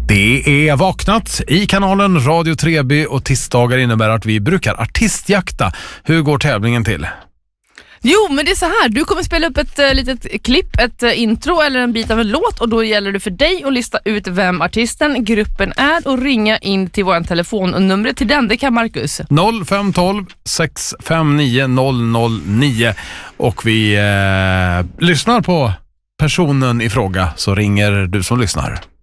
Det är vaknat i kanalen Radio Treby och tisdagar innebär att vi brukar artistjakta. Hur går tävlingen till? Jo, men det är så här. Du kommer spela upp ett litet klipp, ett intro eller en bit av en låt, och då gäller det för dig att lista ut vem artisten, gruppen är och ringa in till vår telefon. Och numret till den, det kan Marcus. 0512 659 009. Och vi lyssnar på personen i fråga, så ringer du som lyssnar.